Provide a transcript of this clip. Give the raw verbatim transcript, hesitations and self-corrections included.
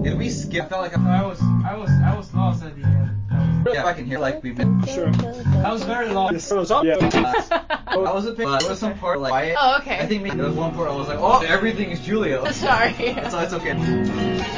If we skip, I felt like I was, I was, I was lost at the end. yeah, I can hear like we've been. Sure. I was very lost. This was up. Yeah. I was a bit. There was some part like quiet. Oh, okay. I think maybe there was one part I was like, oh, everything is Julia. Sorry. It's, it's okay.